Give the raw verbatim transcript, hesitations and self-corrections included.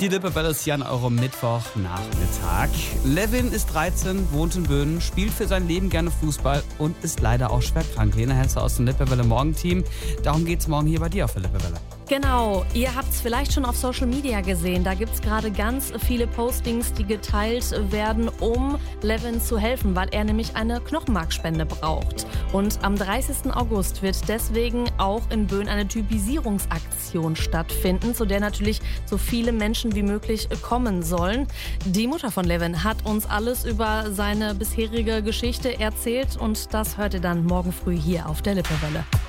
Die Lippewelle ist hier an eurem Mittwochnachmittag. Levin ist dreizehn, wohnt in Böhmen, spielt für sein Leben gerne Fußball und ist leider auch schwer krank. Lena Hesse aus dem Lippewelle Morgenteam. Darum geht es morgen hier bei dir auf der Lippewelle. Genau, ihr habt es vielleicht schon auf Social Media gesehen. Da gibt es gerade ganz viele Postings, die geteilt werden, um Levin zu helfen, weil er nämlich eine Knochenmarkspende braucht. Und am dreißigsten August wird deswegen auch in Böhmen eine Typisierungsaktion stattfinden, zu der natürlich so viele Menschen wie möglich kommen sollen. Die Mutter von Levin hat uns alles über seine bisherige Geschichte erzählt und das hört ihr dann morgen früh hier auf der Lippewelle.